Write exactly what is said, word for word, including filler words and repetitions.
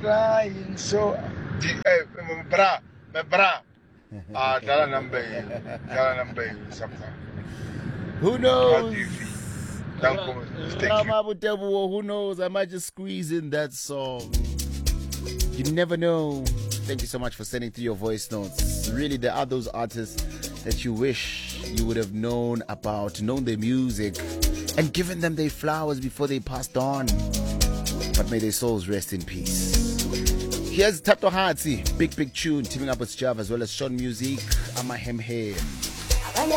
crying so. Hey, bra, my bra. Ah, dala number, dala number sometime. Who knows? How do you feel? Thank you. Who knows? I might just squeeze in that song. You never know. Thank you so much for sending through your voice notes. Really, there are those artists that you wish you would have known about, known their music, and given them their flowers before they passed on. But may their souls rest in peace. Here's Tato Hatsi, big, big tune, teaming up with Java as well as Sean Music. I'm a hem hem.